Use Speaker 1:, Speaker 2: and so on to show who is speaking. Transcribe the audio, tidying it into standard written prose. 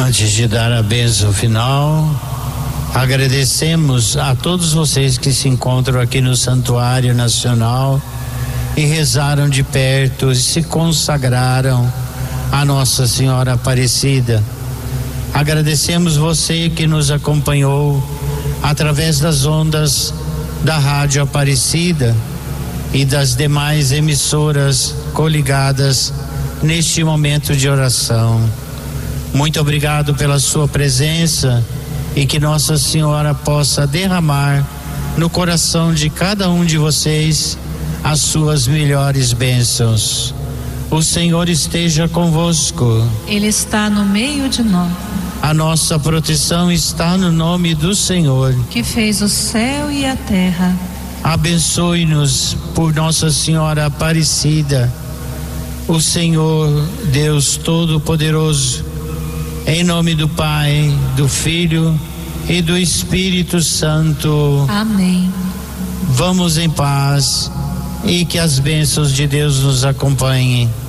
Speaker 1: Antes de dar a bênção final, agradecemos a todos vocês que se encontram aqui no Santuário Nacional e rezaram de perto e se consagraram a Nossa Senhora Aparecida. Agradecemos você que nos acompanhou através das ondas da Rádio Aparecida e das demais emissoras coligadas neste momento de oração. Muito obrigado pela sua presença e que Nossa Senhora possa derramar no coração de cada um de vocês as suas melhores bênçãos. O Senhor esteja convosco.
Speaker 2: Ele está no meio de nós.
Speaker 1: A nossa proteção está no nome do Senhor,
Speaker 2: que fez o céu e a terra.
Speaker 1: Abençoe-nos por Nossa Senhora Aparecida, o Senhor Deus Todo-Poderoso, em nome do Pai, do Filho e do Espírito Santo.
Speaker 2: Amém.
Speaker 1: Vamos em paz e que as bênçãos de Deus nos acompanhem.